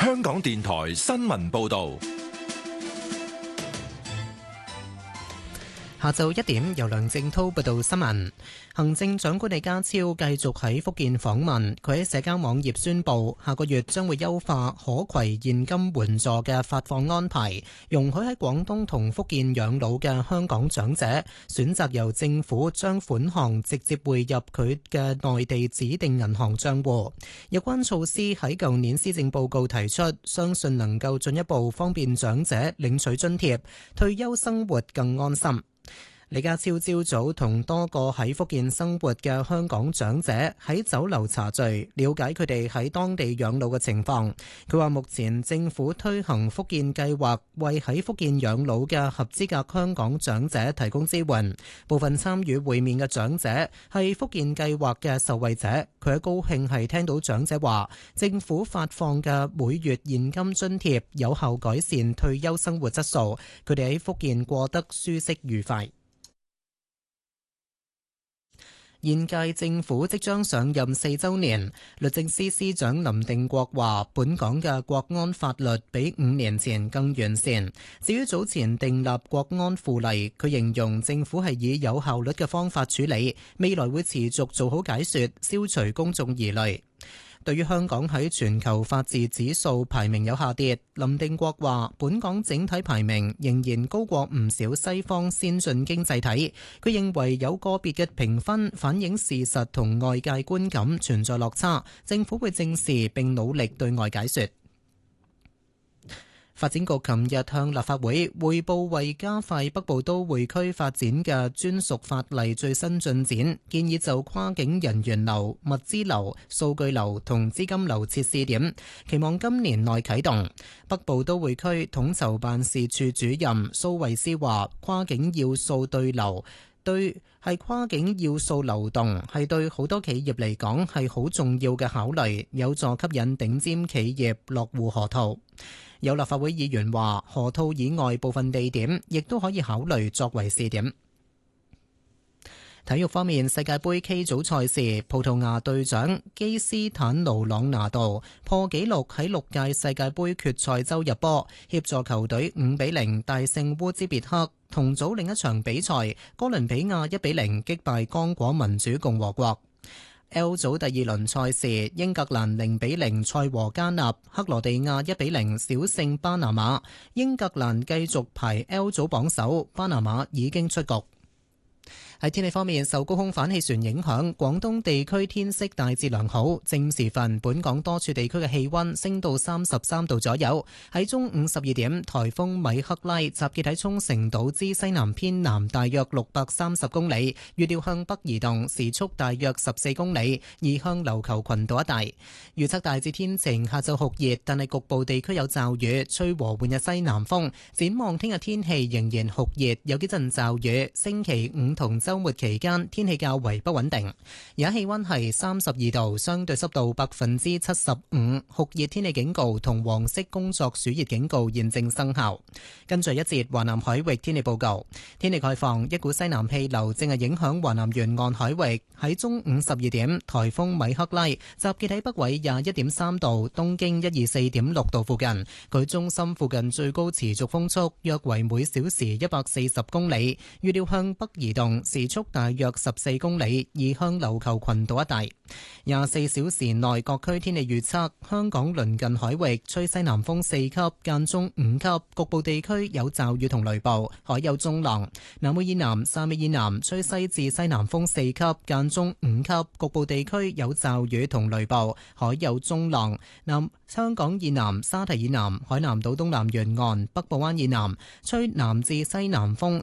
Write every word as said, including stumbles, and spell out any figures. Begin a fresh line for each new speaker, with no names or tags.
香港電台新聞報道。
下晝一點，由梁正滔報道新聞。行政長官李家超繼續喺福建訪問，佢喺社交網頁宣布，下個月將會優化可攜現金援助嘅發放安排，容許喺廣東同福建養老嘅香港長者選擇由政府將款項直接匯入佢嘅內地指定銀行帳戶。有關措施喺舊年施政報告提出，相信能夠進一步方便長者領取津貼，退休生活更安心。李家超朝早同多個喺福建生活嘅香港長者喺酒樓茶聚，了解佢哋喺當地養老嘅情況。佢話目前政府推行福建計劃，為喺福建養老嘅合資格香港長者提供支援。部分參與會面嘅長者係福建計劃嘅受惠者。佢喺高興係聽到長者話，政府發放嘅每月現金津貼有效改善退休生活質素，佢哋喺福建過得舒適愉快。現屆政府即將上任四週年，律政司司長林定國話：本港嘅國安法律比五年前更完善。至於早前訂立國安附例，佢形容政府係以有效率嘅方法處理，未來會持續做好解說，消除公眾疑慮。對於香港喺全球法治指數排名有下跌，林定國話：本港整體排名仍然高過唔少西方先進經濟體。佢認為有個別嘅評分反映事實同外界觀感存在落差，政府會正視並努力對外解說。發展局琴日向立法會匯報為加快北部都會區發展嘅專屬法例最新進展，建議就跨境人員流、物資流、數據流同資金流設試點，期望今年內啟動。北部都會區統籌辦事處主任蘇慧思話：跨境要素對流。對係跨境要素流動係對好多企業嚟講係好重要嘅考慮，有助吸引頂尖企業落戶河套。有立法會議員話，河套以外部分地點亦都可以考慮作為試點。體育方面，世界盃 K 組賽事，葡萄牙隊長基斯坦奴朗拿度破紀錄喺六屆世界盃決賽周入波，協助球隊五比零大勝烏茲別克。同組另一場比賽，哥倫比亞一比零擊敗剛果民主共和國。L 組第二輪賽事，英格蘭零比零賽和加納，克羅地亞一比零小勝巴拿馬。英格蘭繼續排 L 組榜首，巴拿馬已經出局。喺天氣方面，受高空反氣旋影響，廣東地區天色大致良好。正午時分，本港多處地區嘅氣溫升到三十三度左右。喺中午十二點，颱風米克拉集結喺沖繩島之西南偏南大約六百三十公里，預料向北移動，時速大約十四公里，移向琉球群島一帶。預測大致天晴，下晝酷熱，但係局部地區有驟雨，吹和緩嘅西南風。展望聽日天氣仍然酷熱，有幾陣驟雨。星期五同週末期間天氣較為不穩定，而家氣溫係三十二度，相對濕度百分之七十五，酷熱天氣警告同黃色工作暑熱警告現正生效。跟住一節華南海域天氣報告，天氣概況，一股西南氣流正係影響華南沿岸海域。喺中午十二點，颱風米克拉集結喺北緯廿一點三度，東經一二四點六度附近，佢中心附近最高持續風速約為每小時一百四十公里，預料向北移動，時速大約十四公里，移向琉球群島一帶。廿四小時內各區天氣預測：香港鄰近海域吹西南風四級，間中五級，局部地區有驟雨同雷暴，海有中浪。南澳以南、汕尾以南吹西至西南風四級，間中五級，局部地區有驟雨同雷暴，海有中浪。南香港以南、沙堤以南、海南島東南沿岸、北部灣以南吹南至西南風